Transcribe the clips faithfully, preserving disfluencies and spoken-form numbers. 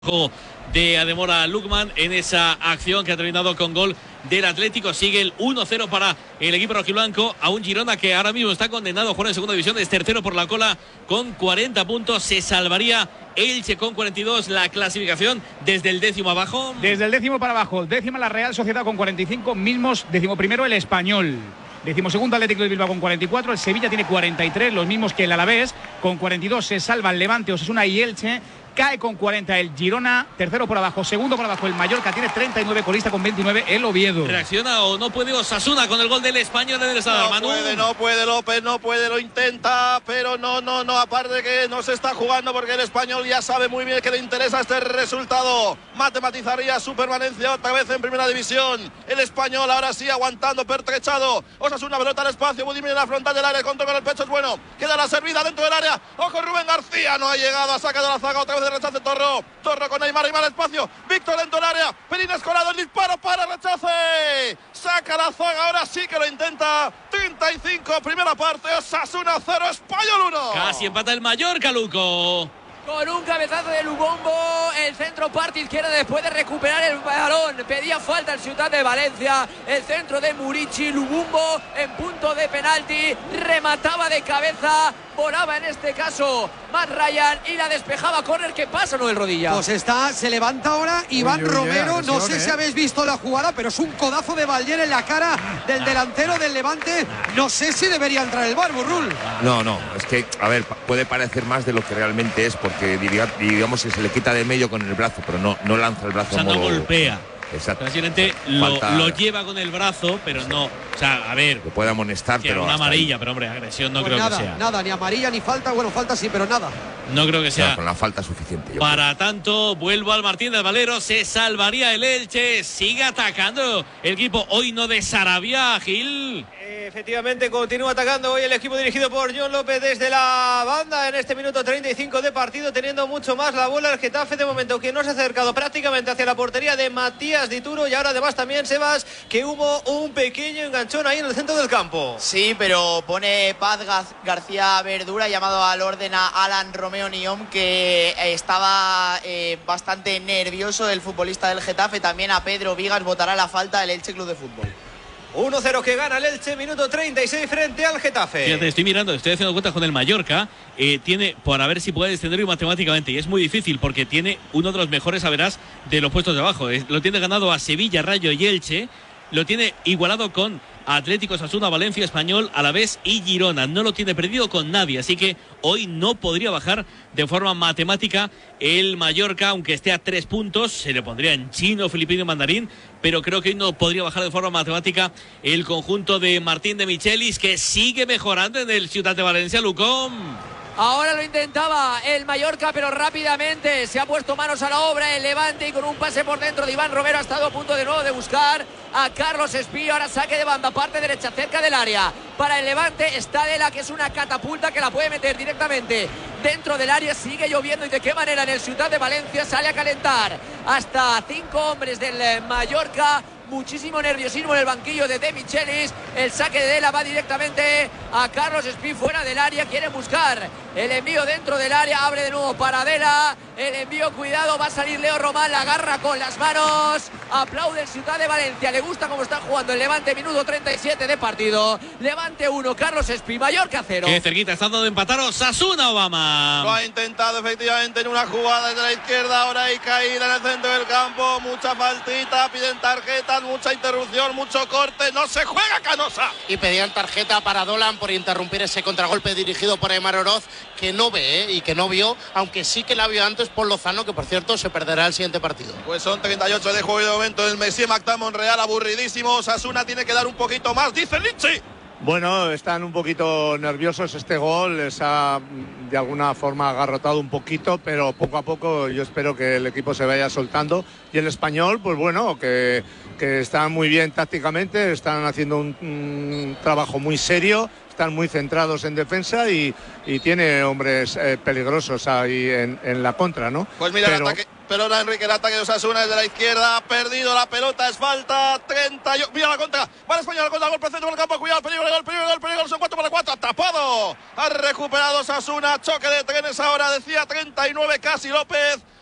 de Ademora Lukman en esa acción que ha terminado con gol del Atlético. Sigue el uno cero para el equipo rojiblanco, a un Girona que ahora mismo está condenado a jugar en segunda división, es tercero por la cola con cuarenta puntos. Se salvaría Elche con cuarenta y dos. La clasificación desde el décimo abajo, desde el décimo para abajo, décima la Real Sociedad con cuarenta y cinco mismos, décimo primero el Español, decimosegundo Atlético de Bilbao con cuarenta y cuatro, el Sevilla tiene cuarenta y tres, los mismos que el Alavés. Con cuarenta y dos se salva el Levante, Osasuna y Elche. Cae con cuarenta el Girona, tercero por abajo, segundo por abajo el Mallorca, tiene treinta y nueve, colista con veintinueve el Oviedo. ¿Reacciona o no puede Osasuna con el gol del Español en el Sadar? No puede, no puede López, no puede, lo intenta, pero no, no, no, aparte que no se está jugando porque el Español ya sabe muy bien que le interesa este resultado. Matematizaría su permanencia otra vez en primera división. El Español ahora sí aguantando, pertrechado. Osasuna, pelota al espacio, Budimir en la frontal del área, control con el pecho es bueno. Queda la servida dentro del área. Ojo, Rubén García no ha llegado, ha sacado la zaga otra vez de rechace Torro. Torro con Neymar, Neymar espacio. Víctor dentro del área. Perín Escolado, el disparo para rechace. Saca la zaga, ahora sí que lo intenta. treinta y cinco, primera parte. Osasuna cero, Español uno. Casi empata el Mallorca, Luco. Con un cabezazo de Lubombo, el centro parte izquierda después de recuperar el balón. Pedía falta el Ciudad de Valencia. El centro de Murici, Lubombo en punto de penalti. Remataba de cabeza, volaba en este caso Matt Ryan y la despejaba. Córner que pasa, no el rodilla. Pues está, se levanta ahora Iván uy, uy, Romero. no no sé ¿eh? si habéis visto la jugada, pero es un codazo de Vallier en la cara del delantero del Levante. No sé si debería entrar el V A R, Burrul. No, no, es que, a ver, puede parecer más de lo que realmente es, porque digamos que se le quita de medio con el brazo, pero no, no lanza el brazo. O sea, no modo... golpea. Exacto. Básicamente lo, Falta... lo lleva con el brazo, pero no. O sea, a ver. Lo puede amonestar, pero. Una amarilla, ahí. Pero hombre, agresión no pues creo nada, que sea. Nada, ni amarilla ni falta. Bueno, falta sí, pero nada. No creo que sea. No, con la falta suficiente. Para creo. Tanto, vuelvo al Martín del Valero. Se salvaría el Elche. Sigue atacando el equipo hoy no de Sarabia, Gil. Efectivamente, continúa atacando hoy el equipo dirigido por John López desde la banda en este minuto treinta y cinco de partido, teniendo mucho más la bola el Getafe de momento, que no se ha acercado prácticamente hacia la portería de Matías Dituro, y ahora además también, Sebas, que hubo un pequeño enganchón ahí en el centro del campo. Sí, pero pone Paz García Verdura, llamado al orden a Alan Romeo Niom, que estaba eh, bastante nervioso el futbolista del Getafe. También a Pedro Vigas votará la falta del Elche Club de Fútbol. uno cero que gana el Elche, minuto treinta y seis frente al Getafe. Fíjate, estoy mirando, estoy haciendo cuentas con el Mallorca. Eh, tiene, por a ver si puede descenderlo matemáticamente, y es muy difícil porque tiene uno de los mejores haberas de los puestos de abajo. Es, lo tiene ganado a Sevilla, Rayo y Elche. Lo tiene igualado con Atlético, Osasuna, Valencia, Español, Alavés y Girona. No lo tiene perdido con nadie, así que hoy no podría bajar de forma matemática el Mallorca, aunque esté a tres puntos. Se le pondría en chino, filipino y mandarín, pero creo que hoy no podría bajar de forma matemática el conjunto de Martín de Michelis, que sigue mejorando en el Ciudad de Valencia, Lucón. Ahora lo intentaba el Mallorca, pero rápidamente se ha puesto manos a la obra el Levante, y con un pase por dentro de Iván Romero ha estado a punto de nuevo de buscar a Carlos Espí. Ahora saque de banda, parte derecha, cerca del área. Para el Levante está Dela, que es una catapulta que la puede meter directamente dentro del área. Sigue lloviendo, y de qué manera en el Ciudad de Valencia. Sale a calentar hasta cinco hombres del Mallorca. Muchísimo nerviosismo en el banquillo de De Michelis. El saque de Dela va directamente a Carlos Espí fuera del área. Quiere buscar el envío dentro del área. Abre de nuevo para Dela. El envío, cuidado, va a salir Leo Román. La agarra con las manos. Aplaude el Ciudad de Valencia. Le gusta cómo está jugando el Levante. Minuto treinta y siete de partido. Levante uno, Carlos Espí, Mallorca cero. Qué cerquita está dando de empatar Osasuna, Obama. Lo ha intentado efectivamente en una jugada desde la izquierda. Ahora hay caída en el centro del campo. Mucha faltita, piden tarjetas, mucha interrupción, mucho corte. No se juega, Canosa. Y pedían tarjeta para Dolan por interrumpir ese contragolpe dirigido por Aimar Oroz, que no ve ¿eh? y que no vio, aunque sí que la vio antes por Lozano, que por cierto se perderá el siguiente partido. Pues son treinta y ocho de juego y de momento el Messi Macta Monreal aburridísimo. Osasuna tiene que dar un poquito más, dice Lichi. Bueno, están un poquito nerviosos. Este gol les ha de alguna forma agarrotado un poquito, pero poco a poco yo espero que el equipo se vaya soltando. Y el Español, pues bueno, que, que están muy bien tácticamente, están haciendo un, un trabajo muy serio, están muy centrados en defensa y, y tiene hombres eh, peligrosos ahí en, en la contra, ¿no? Pues mira, pero, el ataque, pelota Enrique, el ataque de Osasuna desde la izquierda, ha perdido la pelota, es falta, treinta y ocho, mira la contra, va el Español, la contra, golpe centro del campo, cuidado, peligro, gol, peligro, gol, peligro, son cuatro para cuatro, tapado, ha recuperado Osasuna, choque de trenes ahora, decía treinta y nueve casi López.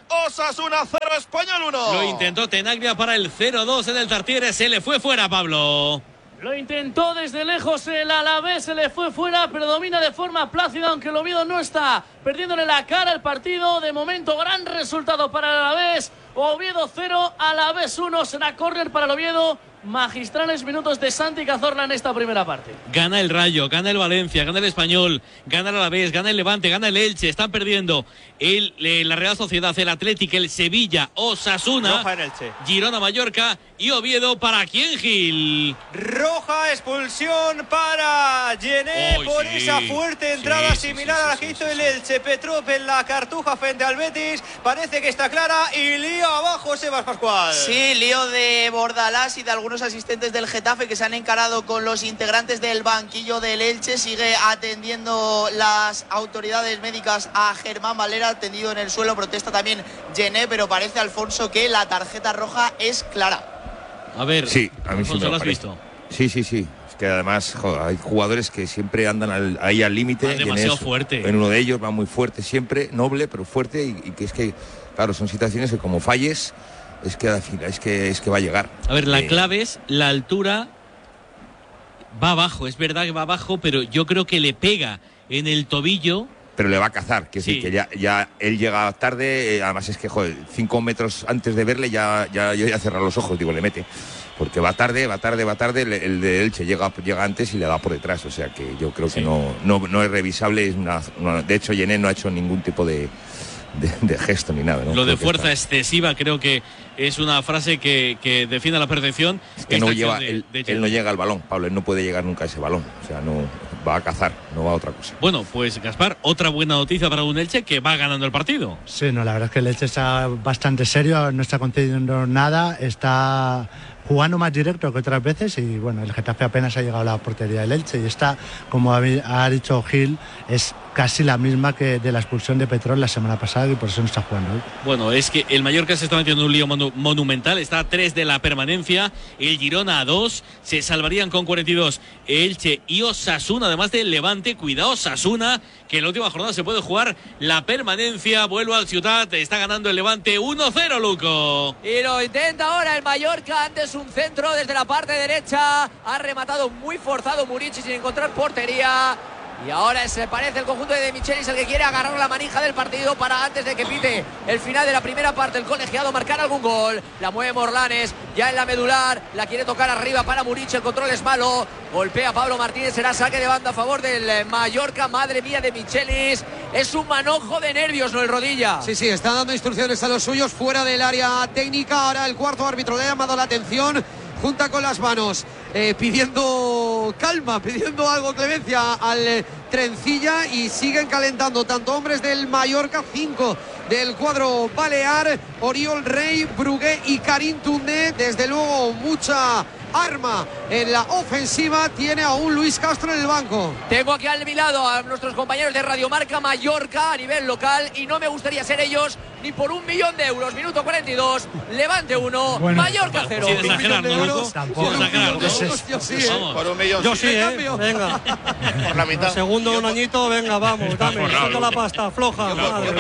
Osasuna cero, Español uno. Lo intentó Tenaglia para el cero dos en el Tartiere, se le fue fuera, Pablo. Lo intentó desde lejos el Alavés, se le fue fuera, pero domina de forma plácida, aunque el Oviedo no está perdiéndole la cara al partido. De momento, gran resultado para el Alavés. Oviedo cero, Alavés uno, será córner para el Oviedo. Magistrales minutos de Santi Cazorla en esta primera parte. Gana el Rayo, gana el Valencia, gana el Español, gana el Alavés, gana el Levante, gana el Elche. Están perdiendo el, el, la Real Sociedad, el Atlético, el Sevilla, Osasuna, Roja en Elche, Girona, Mallorca y Oviedo. ¿Para quién, Gil? Roja, expulsión para Gené oh, por sí, esa fuerte entrada sí, similar sí, sí, a la sí, que sí, hizo sí, el sí. Elche. Petrov en la Cartuja frente al Betis. Parece que está clara y lío abajo Sebas Pascual. Sí, lío de Bordalás y de algunos asistentes del Getafe que se han encarado con los integrantes del banquillo del Elche. Sigue atendiendo las autoridades médicas a Germán Valera, tendido en el suelo. Protesta también Gené, pero parece, Alfonso, que la tarjeta roja es clara. A ver, sí, a mí Alfonso, sí me ¿lo has parece. visto? Sí, sí, sí. Es que además, joder, hay jugadores que siempre andan al, ahí al límite. Demasiado fuerte. En uno de ellos va muy fuerte siempre, noble, pero fuerte. Y, y que es que, claro, son situaciones que como falles, es que es que, es que va a llegar. A ver, la eh, clave es la altura. Va abajo, es verdad que va abajo, pero yo creo que le pega en el tobillo. Pero le va a cazar, que, sí. decir, que ya, ya él llega tarde, eh, además es que, joder, cinco metros antes de verle ya, ya, yo ya cerrar los ojos, digo, le mete. Porque va tarde, va tarde, va tarde, el, el de Elche llega, llega antes y le da por detrás, o sea que yo creo sí. que no, no, no es revisable, es una, no, de hecho Gené no ha hecho ningún tipo de... De, de gesto ni nada, ¿no? Lo de creo fuerza está... excesiva creo que es una frase que, que define a la perfección. Es que no lleva, de, él, de él no llega al balón, Pablo, él no puede llegar nunca a ese balón, o sea, no va a cazar, no va a otra cosa. Bueno, pues Gaspar, otra buena noticia para un Elche que va ganando el partido. Sí, no, la verdad es que el Elche está bastante serio, no está concediendo nada, está jugando más directo que otras veces y bueno, el Getafe apenas ha llegado a la portería del Elche y está, como ha dicho Gil, es casi la misma que de la expulsión de Petrol la semana pasada y por eso no está jugando hoy. Bueno, es que el Mallorca se está metiendo en un lío monu monumental, está a tres de la permanencia, el Girona a dos, se salvarían con cuarenta y dos Elche y Osasuna, además del Levante. Cuidado Osasuna, que en la última jornada se puede jugar la permanencia. Vuelvo al Ciutat, está ganando el Levante uno cero, Luco. Y lo intenta ahora el Mallorca, antes un centro desde la parte derecha, ha rematado muy forzado Murici sin encontrar portería. Y ahora se parece el conjunto de De Michelis el que quiere agarrar la manija del partido para antes de que pite el final de la primera parte el colegiado marcar algún gol. La mueve Morlanes, ya en la medular, la quiere tocar arriba para Murici, el control es malo. Golpea Pablo Martínez, será saque de banda a favor del Mallorca. Madre mía, De Michelis, es un manojo de nervios, ¿no, el Rodilla? Sí, sí, está dando instrucciones a los suyos fuera del área técnica. Ahora el cuarto árbitro le ha llamado la atención, junta con las manos, eh, pidiendo calma, pidiendo algo, clemencia al eh, Trencilla, y siguen calentando tanto hombres del Mallorca, cinco del cuadro balear, Oriol Rey, Brugué y Karim Toundé. Desde luego mucha arma en la ofensiva tiene a un Luis Castro en el banco. Tengo aquí al mi lado a nuestros compañeros de Radiomarca Mallorca a nivel local y no me gustaría ser ellos ni por un millón de euros. Minuto cuarenta y dos, Levante uno, bueno, Mallorca cero. Sin exagerar, ¿no, Luco? Tampoco. Sin exagerar, ¿no? Yo sí, ¿eh? Por un millón. Yo sí, ¿eh? Venga. Por la mitad. Segundo, un añito, venga, vamos, dame. Suelta la pasta, floja. Madre.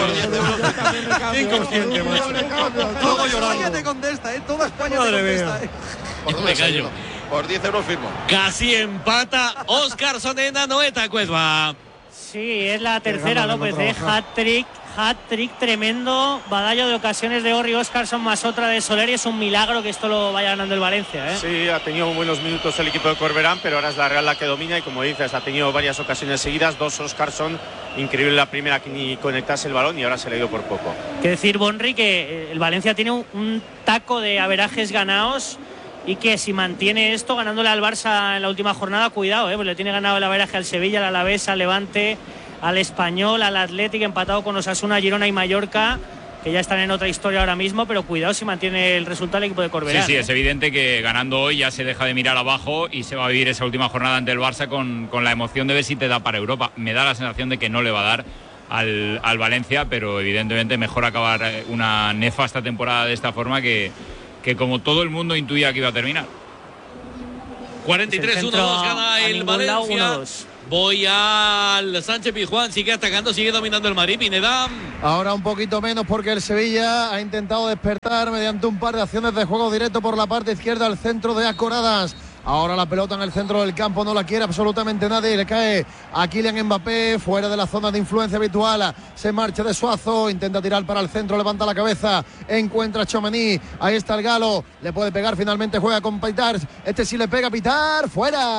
Inconsciente, macho. Toda España te contesta, ¿eh? Toda España te contesta, ¿eh? Por, Me callo. Por diez euros firmo. Casi empata Óscar Sonena, Noeta Cuezba. Sí, es la tercera, López, ¿eh? Hat-trick, hat-trick tremendo. Badallo de ocasiones de Orri Óscarson más otra de Soler, y es un milagro que esto lo vaya ganando el Valencia, ¿eh? Sí, ha tenido buenos minutos el equipo de Corberán, pero ahora es la Real la que domina y, como dices, ha tenido varias ocasiones seguidas, dos Óscarson, increíble la primera que ni conectase el balón y ahora se le ha ido por poco. Que decir, Bonri, que el Valencia tiene un, un taco de averajes ganados y que si mantiene esto ganándole al Barça en la última jornada, cuidado, ¿eh? Pues le tiene ganado el averaje al Sevilla, al Alavés, al Levante, al Español, al Athletic, empatado con Osasuna, Girona y Mallorca, que ya están en otra historia ahora mismo, pero cuidado si mantiene el resultado el equipo de Corberán. Sí, sí, ¿eh? es evidente que ganando hoy ya se deja de mirar abajo y se va a vivir esa última jornada ante el Barça con, con la emoción de ver si te da para Europa. Me da la sensación de que no le va a dar al, al Valencia, pero evidentemente mejor acabar una nefasta temporada de esta forma que, que como todo el mundo intuía que iba a terminar. cuarenta y tres uno dos gana el Valencia. Voy al Sánchez Pizjuán, sigue atacando, sigue dominando el Madrid, Pineda. Ahora un poquito menos porque el Sevilla ha intentado despertar mediante un par de acciones de juego directo por la parte izquierda al centro de Acoradas. Ahora la pelota en el centro del campo, no la quiere absolutamente nadie. Le cae a Kylian Mbappé, fuera de la zona de influencia habitual. Se marcha de Suazo, intenta tirar para el centro, levanta la cabeza, encuentra a Tchouaméni. Ahí está el Galo, le puede pegar, finalmente juega con Pitar. Este sí le pega, Pitar,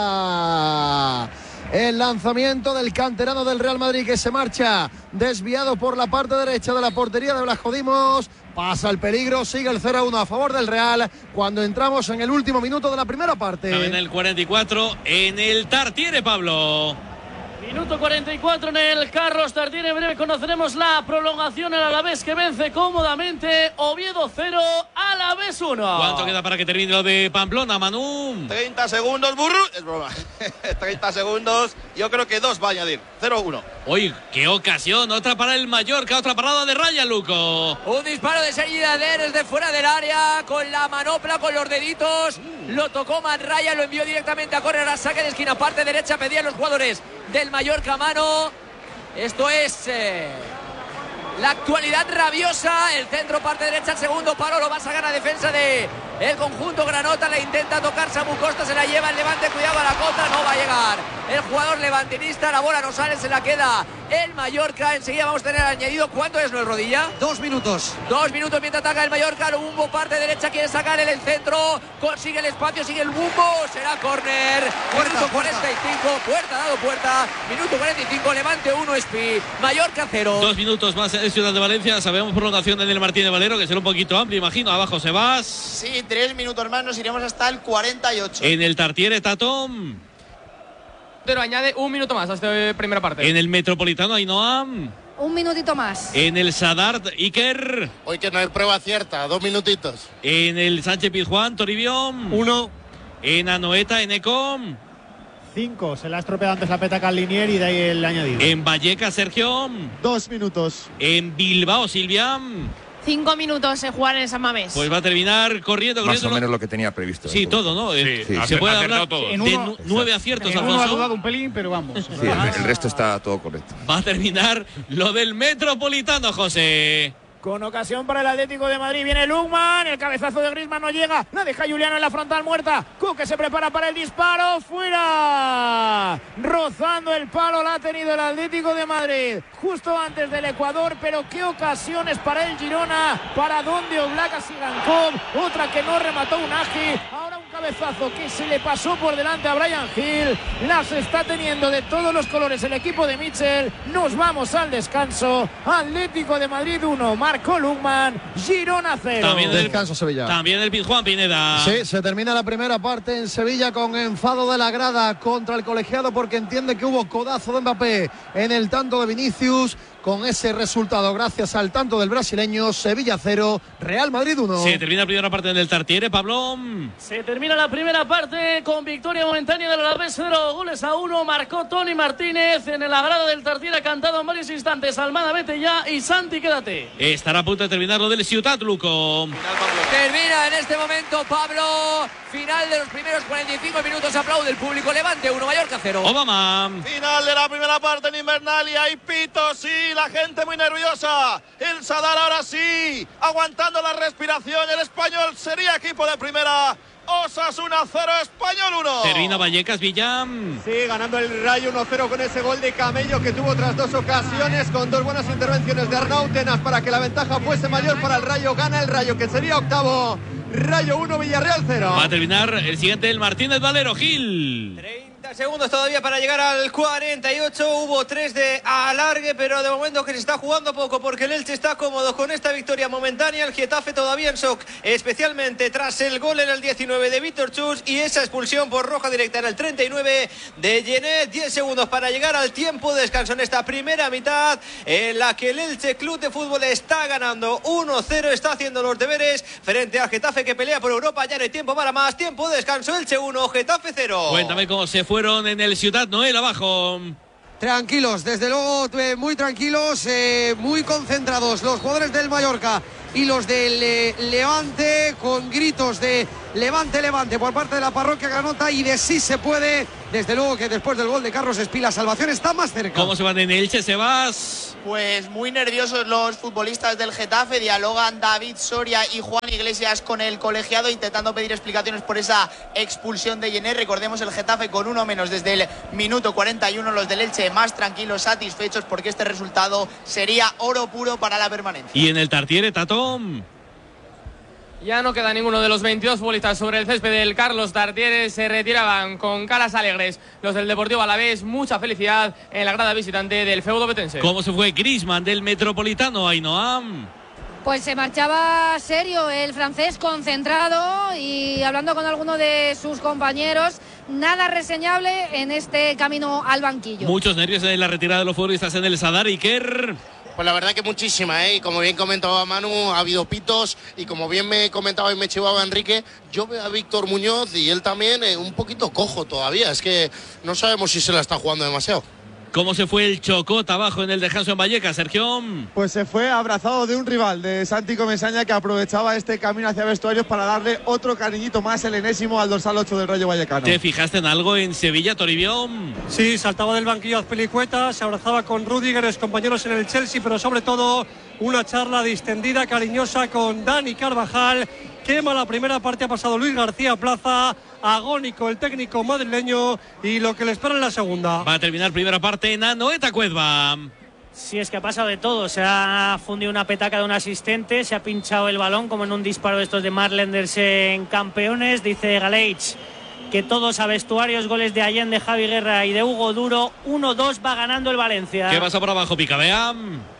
fuera. El lanzamiento del canterano del Real Madrid que se marcha desviado por la parte derecha de la portería de Blasco Dimos. Pasa el peligro, sigue el cero a uno a favor del Real cuando entramos en el último minuto de la primera parte. En el cuarenta y cuatro, en el Tartiere, Pablo. Minuto cuarenta y cuatro en el Carlos Tartiere. En breve conoceremos la prolongación. El Alavés que vence cómodamente. Oviedo cero, Alavés uno. ¿Cuánto queda para que termine lo de Pamplona, Manu? treinta segundos, burro. Es broma. treinta segundos. Yo creo que dos va a añadir. cero uno. Uy, qué ocasión. Otra para el Mallorca. Otra parada de raya, Luco. Un disparo de salida desde fuera del área. Con la manopla, con los deditos. Lo tocó Manraya. Lo envió directamente a correr a saque de esquina. Parte derecha. Pedían los jugadores del Mallorca mano. Esto es eh, la actualidad rabiosa. El centro, parte derecha, el segundo palo lo va a sacar a defensa de el conjunto granota. Le intenta tocar Samu Costa, se la lleva el Levante, cuidado a la contra, no va a llegar el jugador levantinista. La bola no sale, se la queda el Mallorca. Enseguida vamos a tener añadido. ¿Cuánto es, Noel Rodilla? Dos minutos. Dos minutos mientras ataca el Mallorca. Lumbo, parte derecha, quiere sacar el centro. Consigue el espacio, sigue el Lumbo. Será córner. Minuto cuarenta y cinco. Puerta, dado puerta. Minuto cuarenta y cinco. Levante uno, Espi. Mallorca cero. Dos minutos más en Ciudad de Valencia. Sabemos prolongación en el Martínez Valero, que será un poquito amplio, imagino. Abajo se va. Sí, tres minutos más. Nos iremos hasta el cuarenta y ocho. En el Tartiere, Tatón. Pero añade un minuto más a esta primera parte. En el Metropolitano, Ainhoa. Un minutito más. En el Sadar, Iker. Hoy que no hay prueba cierta, dos minutitos. En el Sánchez Pizjuán, Toribio. Uno. En Anoeta, Enecom. Cinco. Se le ha estropeado antes la petaca al Linier y de ahí el añadido. En Vallecas, Sergio. Dos minutos. En Bilbao, Silvia. Cinco minutos en jugar en San Mamés. Pues va a terminar corriendo, corriendo. Más o menos lo que tenía previsto. Sí, todo, ¿no? Sí, sí. Se sí. puede Acertado hablar todo. de En uno, nueve aciertos, en Alfonso. uno ha dudado un pelín, pero vamos. Sí, el, el resto está todo correcto. Va a terminar lo del Metropolitano, José. Con ocasión para el Atlético de Madrid. Viene Lugman. El cabezazo de Griezmann no llega. La deja Juliano en la frontal muerta. Coque se prepara para el disparo. ¡Fuera! Rozando el palo la ha tenido el Atlético de Madrid. Justo antes del Ecuador. Pero qué ocasiones para el Girona. Para donde Oblak a Sigankov. Otra que no remató Unagi. Ahora un cabezazo que se le pasó por delante a Brian Hill. Las está teniendo de todos los colores el equipo de Mitchell. Nos vamos al descanso. Atlético de Madrid uno. Marcó Lugman, Girona cero. También el, Descanso Sevilla. También el Pizjuán, Pineda. Sí, se termina la primera parte en Sevilla con enfado de la grada contra el colegiado porque entiende que hubo codazo de Mbappé en el tanto de Vinicius. Con ese resultado, gracias al tanto del brasileño, Sevilla cero, Real Madrid uno. Se termina la primera parte en el Tartiere, Pablo. Se termina la primera parte con victoria momentánea del Alavés, cero goles a uno. Marcó Tony Martínez en el agrado del Tartiere, ha cantado en varios instantes. Almada, vete ya, y Santi, quédate. Estará a punto de terminar lo del Ciutat, Luco. Termina en este momento Pablo. Final de los primeros cuarenta y cinco minutos. Aplaude el público. Levante uno, Mallorca cero. Obama. Final de la primera parte en Invernalia. Hay pitos, sí. La gente muy nerviosa. El Sadar ahora sí. Aguantando la respiración. El Español sería equipo de primera. Osasuna cero, Español uno. Termina Vallecas, Villam. Sí, ganando el Rayo uno cero con ese gol de Camello que tuvo otras dos ocasiones con dos buenas intervenciones de Arnau Tenas para que la ventaja fuese mayor para el Rayo. Gana el Rayo que sería octavo. Rayo uno, Villarreal cero. Va a terminar el siguiente, el Martínez Valero, Gil. treinta segundos todavía para llegar al cuarenta y ocho. Hubo tres de alargue, pero de momento que se está jugando poco porque el Elche está cómodo con esta victoria momentánea. El Getafe todavía en shock, especialmente tras el gol en el diecinueve de Víctor Chus y esa expulsión por roja directa en el treinta y nueve de Genet. diez segundos para llegar al tiempo de descanso en esta primera mitad en la que el Elche Club de Fútbol está ganando uno cero. Está haciendo los deberes frente al Getafe que pelea por Europa. Ya no hay tiempo para más. Tiempo de descanso. Elche uno, Getafe cero. Cuéntame cómo se fueron en el Ciutat, Noel, abajo. Tranquilos, desde luego eh, muy tranquilos, eh, muy concentrados los jugadores del Mallorca y los del eh, Levante, con gritos de Levante, levante por parte de la parroquia Ganota y de sí se puede. Desde luego que después del gol de Carlos Espí la salvación está más cerca. ¿Cómo se van en Elche, Sebas? Pues muy nerviosos los futbolistas del Getafe. Dialogan David Soria y Juan Iglesias con el colegiado intentando pedir explicaciones por esa expulsión de Jenner. Recordemos el Getafe con uno menos desde el minuto cuarenta y uno. Los del Elche más tranquilos, satisfechos porque este resultado sería oro puro para la permanencia. Y en el Tartiere, Tatón. Ya no queda ninguno de los veintidós futbolistas sobre el césped del Carlos Tartiere. Se retiraban con caras alegres los del Deportivo Alavés. Mucha felicidad en la grada visitante del feudo betense. ¿Cómo se fue Griezmann del Metropolitano, Ainhoa? Pues se marchaba serio el francés, concentrado y hablando con alguno de sus compañeros. Nada reseñable en este camino al banquillo. Muchos nervios en la retirada de los futbolistas en el Sadar. Iker. Pues la verdad que muchísima, ¿eh? Y como bien comentaba Manu, ha habido pitos y como bien me comentaba y me chivaba Enrique, yo veo a Víctor Muñoz y él también eh, un poquito cojo todavía. Es que no sabemos si se la está jugando demasiado. ¿Cómo se fue el Chocot abajo en el descanso en Vallecas, Sergio? Pues se fue abrazado de un rival, de Santi Comesaña, que aprovechaba este camino hacia vestuarios para darle otro cariñito más, el enésimo, al dorsal ocho del Rayo Vallecano. ¿Te fijaste en algo en Sevilla, Toribio? Sí, saltaba del banquillo Azpilicueta, se abrazaba con Rüdiger, los compañeros en el Chelsea, pero sobre todo una charla distendida, cariñosa con Dani Carvajal. Quema la primera parte, ha pasado Luis García Plaza, agónico el técnico madrileño y lo que le espera en la segunda. Va a terminar primera parte en Anoeta Cuezba. Sí, es que ha pasado de todo. Se ha fundido una petaca de un asistente, se ha pinchado el balón como en un disparo de estos de Marlenders en Campeones. Dice Galeich que todos a vestuarios, goles de Allende, Javi Guerra y de Hugo Duro. uno dos va ganando el Valencia. ¿Qué pasa por abajo, Picabea?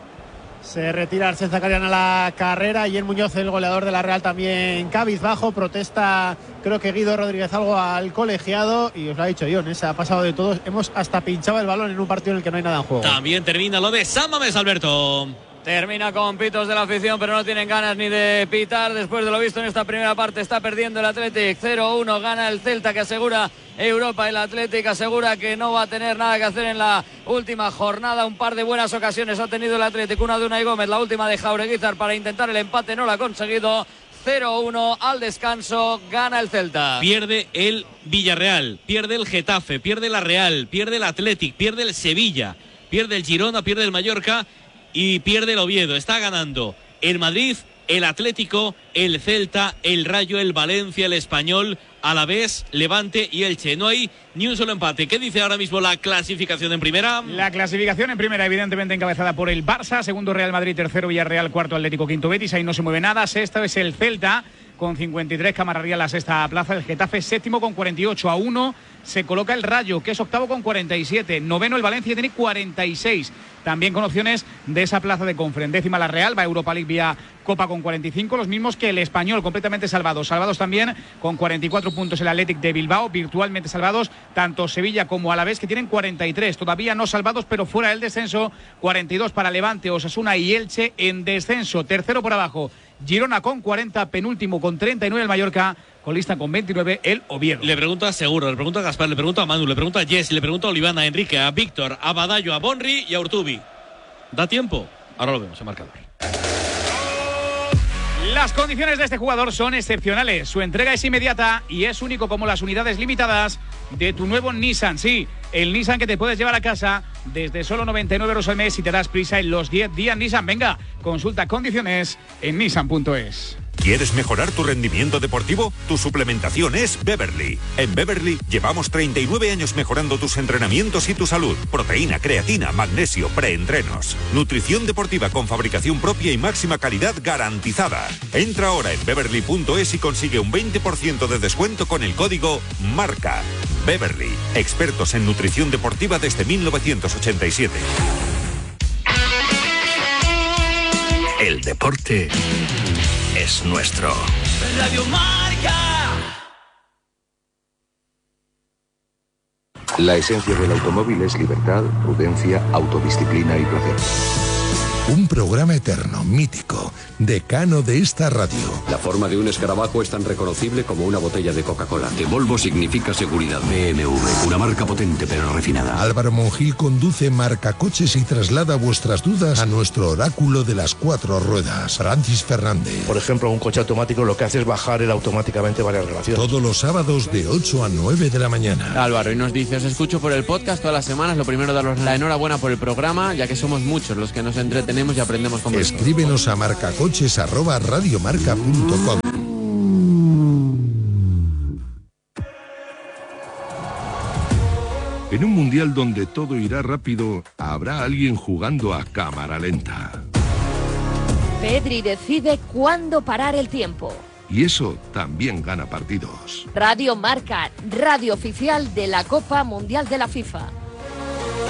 Se retira Arsène Zakarian a la carrera y el Muñoz, el goleador de la Real, también cabizbajo. Protesta, creo que Guido Rodríguez algo al colegiado y os lo ha dicho Ion, ¿eh? Se ha pasado de todos. Hemos hasta pinchado el balón en un partido en el que no hay nada en juego. También termina lo de San Mamés, Alberto. Termina con pitos de la afición, pero no tienen ganas ni de pitar. Después de lo visto en esta primera parte, está perdiendo el Athletic. cero uno, gana el Celta, que asegura Europa. El Athletic asegura que no va a tener nada que hacer en la última jornada. Un par de buenas ocasiones ha tenido el Athletic, una de Unai Gómez, la última de Jaureguizar para intentar el empate, no lo ha conseguido. cero uno al descanso, gana el Celta. Pierde el Villarreal, pierde el Getafe, pierde la Real, pierde el Athletic, pierde el Sevilla, pierde el Girona, pierde el Mallorca y pierde el Oviedo. Está ganando el Madrid, el Atlético, el Celta, el Rayo, el Valencia, el Español, Alavés, Levante y Elche. No hay ni un solo empate. ¿Qué dice ahora mismo la clasificación en primera? La clasificación en primera, evidentemente encabezada por el Barça, segundo Real Madrid, tercero Villarreal, cuarto Atlético, quinto Betis, ahí no se mueve nada. Sexto es el Celta con cincuenta y tres, que amarraría la sexta plaza. El Getafe séptimo con cuarenta y ocho, a uno se coloca el Rayo, que es octavo con cuarenta y siete. Noveno el Valencia, tiene cuarenta y seis. También con opciones de esa plaza de Conference. Décima la Real, va a Europa League vía Copa con cuarenta y cinco, los mismos que el Español, completamente salvados. Salvados también con cuarenta y cuatro puntos el Athletic de Bilbao, virtualmente salvados tanto Sevilla como Alavés, que tienen cuarenta y tres. Todavía no salvados, pero fuera del descenso. cuarenta y dos para Levante, Osasuna y Elche en descenso. Tercero por abajo Girona con cuarenta, penúltimo con treinta y nueve el Mallorca, colista con veintinueve el Oviedo. Le pregunto a Seguro, le pregunto a Gaspar, le pregunto a Manu, le pregunto a Jess, le pregunto a Olivana, a Enrique, a Víctor, a Badallo, a Bonri y a Urtubi. ¿Da tiempo? Ahora lo vemos en marcador. Las condiciones de este jugador son excepcionales. Su entrega es inmediata y es único como las unidades limitadas de tu nuevo Nissan. Sí, el Nissan que te puedes llevar a casa desde solo noventa y nueve euros al mes si te das prisa en los diez días Nissan. Venga, consulta condiciones en nissan punto es. ¿Quieres mejorar tu rendimiento deportivo? Tu suplementación es Beverly. En Beverly llevamos treinta y nueve años mejorando tus entrenamientos y tu salud. Proteína, creatina, magnesio, preentrenos. Nutrición deportiva con fabricación propia y máxima calidad garantizada. Entra ahora en beverly punto es y consigue un veinte por ciento de descuento con el código MARCA. Beverly, expertos en nutrición deportiva desde mil novecientos ochenta y siete. El deporte es nuestro. Radio Marca. La esencia del automóvil es libertad, prudencia, autodisciplina y placer. Un programa eterno, mítico, decano de esta radio. La forma de un escarabajo es tan reconocible como una botella de Coca-Cola. Que Volvo significa seguridad. B M W, una marca potente pero refinada. Álvaro Monjil conduce Marcacoches y traslada vuestras dudas a nuestro oráculo de las cuatro ruedas, Francis Fernández. Por ejemplo, un coche automático lo que hace es bajar él automáticamente varias relaciones. Todos los sábados de ocho a nueve de la mañana. Álvaro, y nos dice, os escucho por el podcast todas las semanas. Lo primero, daros la enhorabuena por el programa, ya que somos muchos los que nos entretenemos y aprendemos con vosotros. Escríbenos a marcacoches arroba radiomarca punto com. En un mundial donde todo irá rápido, habrá alguien jugando a cámara lenta. Pedri decide cuándo parar el tiempo. Y eso también gana partidos. Radio Marca, radio oficial de la Copa Mundial de la FIFA.